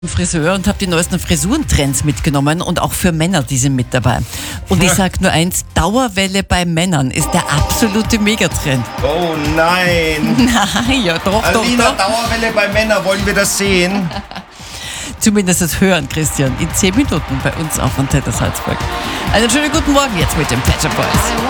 Friseur und habe die neuesten Frisurentrends mitgenommen und auch für Männer, die sind mit dabei. Und ich sage nur eins, Dauerwelle bei Männern ist der absolute Megatrend. Oh nein! Nein, ja doch, Alina, doch. Dauerwelle bei Männern, wollen wir das sehen? Zumindest das Hören, Christian, in 10 Minuten bei uns auf Antenne Salzburg. Einen schönen guten Morgen jetzt mit den Pet Shop Boys.